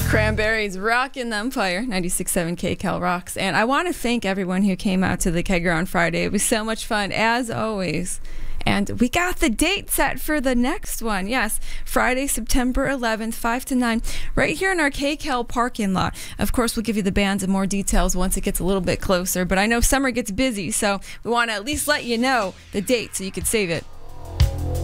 Cranberries rocking the Empire, 96.7 KCal rocks. And I want to thank everyone who came out to the Kegger on Friday. It was so much fun, as always. And we got the date set for the next one. Yes, Friday, September 11th, 5 to 9, right here in our KCal parking lot. Of course, we'll give you the bands and more details once it gets a little bit closer. But I know summer gets busy, so we want to at least let you know the date so you could save it.